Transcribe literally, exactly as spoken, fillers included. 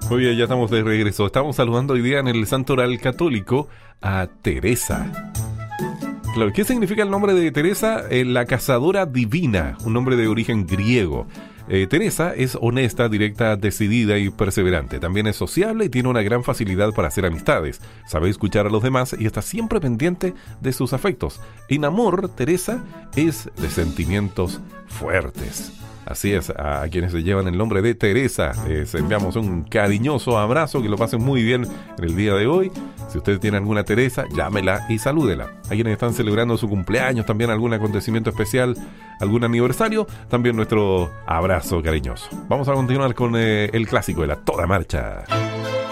Muy bien, ya estamos de regreso. Estamos saludando hoy día en el Santo Oral Católico a Teresa. Claro, ¿qué significa el nombre de Teresa? Eh, la cazadora divina, un nombre de origen griego. Eh, Teresa es honesta, directa, decidida y perseverante. También es sociable y tiene una gran facilidad para hacer amistades. Sabe escuchar a los demás y está siempre pendiente de sus afectos. En amor, Teresa es de sentimientos fuertes. Así es, a quienes se llevan el nombre de Teresa, les enviamos un cariñoso abrazo, que lo pasen muy bien en el día de hoy. Si usted tiene alguna Teresa, llámela y salúdela. A quienes están celebrando su cumpleaños, también algún acontecimiento especial, algún aniversario, también nuestro abrazo cariñoso. Vamos a continuar con eh, el clásico de la Toda Marcha.